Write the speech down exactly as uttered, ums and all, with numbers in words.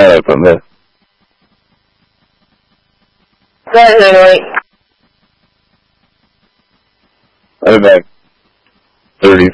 data from this. Definitely. I'll be back thirty